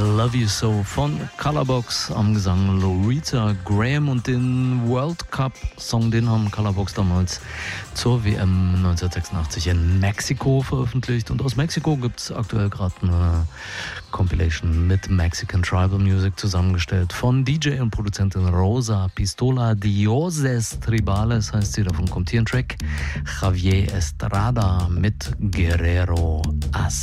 Love You So von Colorbox, am Gesang Loretta Graham, und den World Cup Song, den haben Colorbox damals zur WM 1986 in Mexiko veröffentlicht, und aus Mexiko gibt es aktuell gerade eine Compilation mit Mexican Tribal Music zusammengestellt von DJ und Produzentin Rosa Pistola. Dioses Tribales heißt sie, davon kommt hier ein Track. Javier Estrada mit Guerrero As.